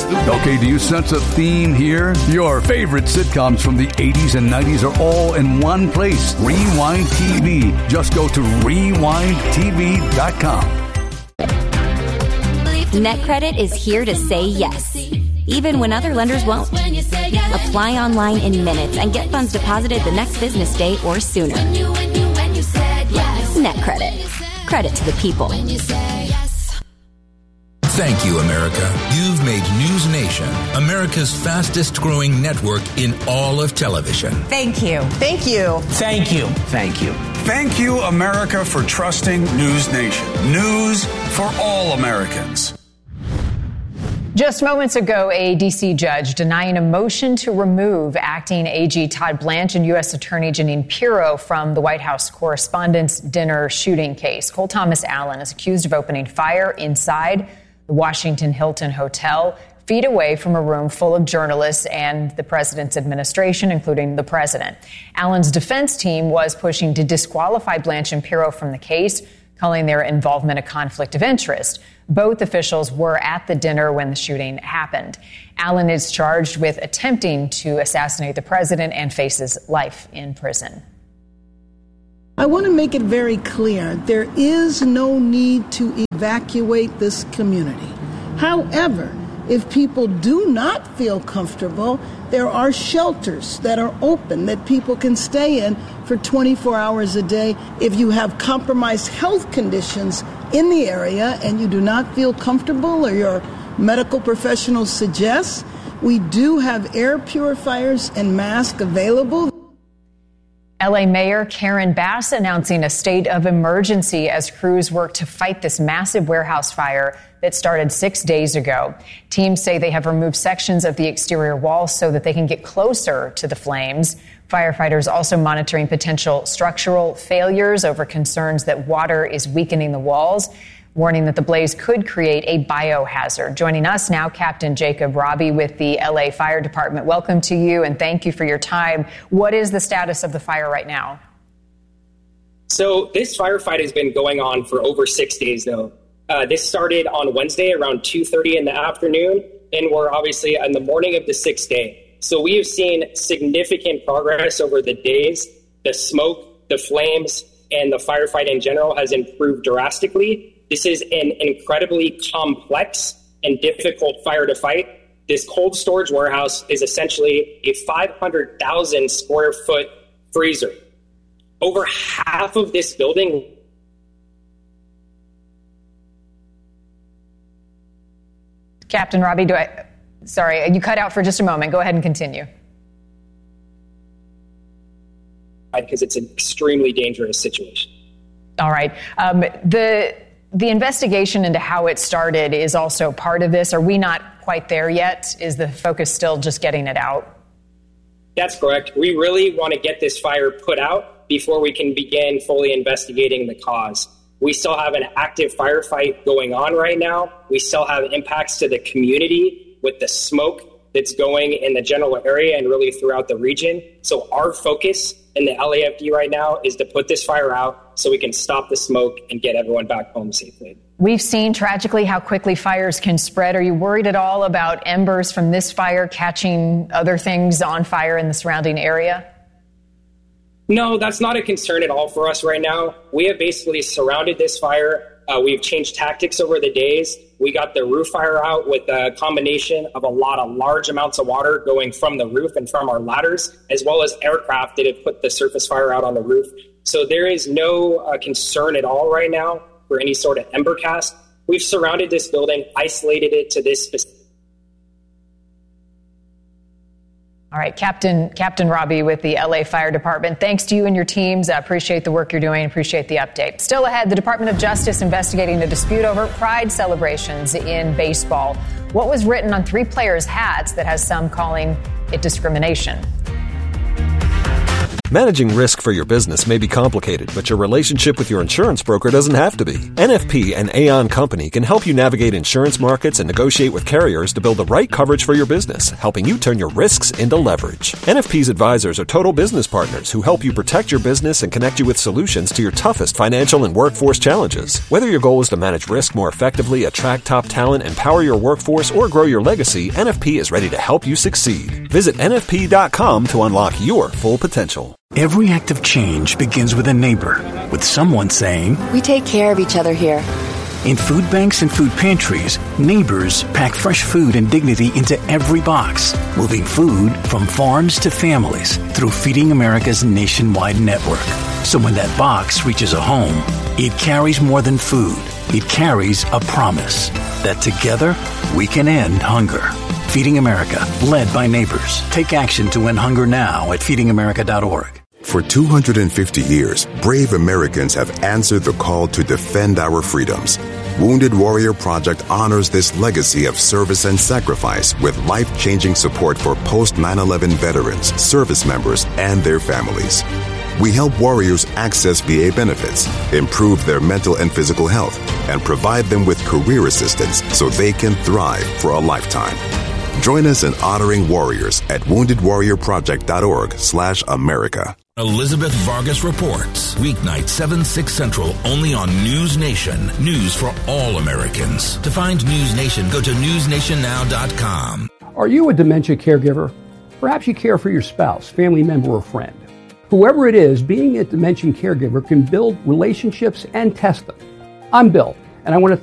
Okay, do you sense a theme here? Your favorite sitcoms from the 80s and 90s are all in one place. Rewind TV. Just go to rewindtv.com. NetCredit is here to say yes, even when other lenders won't. Apply online in minutes and get funds deposited the next business day or sooner. NetCredit. Credit to the people. Thank you, America. You've made News Nation America's fastest growing network in all of television. Thank you. Thank you. Thank you. Thank you. Thank you, America, for trusting News Nation. News for all Americans. Just moments ago, a D.C. judge denying a motion to remove acting AG Todd Blanche and U.S. Attorney Jeanine Pirro from the White House Correspondents' Dinner shooting case. Cole Thomas Allen is accused of opening fire inside the Washington Hilton Hotel, feet away from a room full of journalists and the president's administration, including the president. Allen's defense team was pushing to disqualify Blanche and Pirro from the case, calling their involvement a conflict of interest. Both officials were at the dinner when the shooting happened. Allen is charged with attempting to assassinate the president and faces life in prison. I want to make it very clear, there is no need to evacuate this community. However, if people do not feel comfortable, there are shelters that are open that people can stay in for 24 hours a day. If you have compromised health conditions in the area and you do not feel comfortable or your medical professional suggests, we do have air purifiers and masks available. L.A. Mayor Karen Bass announcing a state of emergency as crews work to fight this massive warehouse fire that started 6 days ago. Teams say they have removed sections of the exterior walls so that they can get closer to the flames. Firefighters also monitoring potential structural failures over concerns that water is weakening the walls, warning that the blaze could create a biohazard. Joining us now, Captain Jacob Robbie with the L.A. Fire Department. Welcome to you, and thank you for your time. What is the status of the fire right now? So this firefight has been going on for over 6 days, though. This started on Wednesday around 2:30 in the afternoon, and we're obviously in the morning of the 6th day. So we have seen significant progress over the days. The smoke, the flames, and the firefight in general has improved drastically. This is an incredibly complex and difficult fire to fight. This cold storage warehouse is essentially a 500,000 square foot freezer. Over half of this building. Captain Robbie, sorry, you cut out for just a moment. Go ahead and continue. Because it's an extremely dangerous situation. All right. The investigation into how it started is also part of this. Are we not quite there yet? Is the focus still just getting it out? That's correct. We really want to get this fire put out before we can begin fully investigating the cause. We still have an active firefight going on right now. We still have impacts to the community with the smoke that's going in the general area and really throughout the region. So our focus in the LAFD right now is to put this fire out so we can stop the smoke and get everyone back home safely. We've seen tragically how quickly fires can spread. Are you worried at all about embers from this fire catching other things on fire in the surrounding area? No, that's not a concern at all for us right now. We have basically surrounded this fire. We've changed tactics over the days. We got the roof fire out with a combination of a lot of large amounts of water going from the roof and from our ladders, as well as aircraft that have put the surface fire out on the roof. So there is no concern at all right now for any sort of ember cast. We've surrounded this building, isolated it to this specific. All right, Captain Robbie with the LA Fire Department. Thanks to you and your teams. I appreciate the work you're doing. Appreciate the update. Still ahead, the Department of Justice investigating a dispute over pride celebrations in baseball. What was written on 3 players' hats that has some calling it discrimination? Managing risk for your business may be complicated, but your relationship with your insurance broker doesn't have to be. NFP and Aon Company can help you navigate insurance markets and negotiate with carriers to build the right coverage for your business, helping you turn your risks into leverage. NFP's advisors are total business partners who help you protect your business and connect you with solutions to your toughest financial and workforce challenges. Whether your goal is to manage risk more effectively, attract top talent, empower your workforce, or grow your legacy, NFP is ready to help you succeed. Visit NFP.com to unlock your full potential. Every act of change begins with a neighbor, with someone saying, "We take care of each other here." In food banks and food pantries, neighbors pack fresh food and dignity into every box, moving food from farms to families through Feeding America's nationwide network. So when that box reaches a home, it carries more than food. It carries a promise that together we can end hunger. Feeding America, led by neighbors. Take action to end hunger now at feedingamerica.org. For 250 years, brave Americans have answered the call to defend our freedoms. Wounded Warrior Project honors this legacy of service and sacrifice with life-changing support for post-9/11 veterans, service members, and their families. We help warriors access VA benefits, improve their mental and physical health, and provide them with career assistance so they can thrive for a lifetime. Join us in honoring warriors at woundedwarriorproject.org/America. Elizabeth Vargas reports, weeknight 7/6 Central, only on News Nation. News for all Americans. To find News Nation, go to newsnationnow.com. Are you a dementia caregiver? Perhaps you care for your spouse, family member, or friend. Whoever it is, being a dementia caregiver can build relationships and test them. I'm Bill, and I want to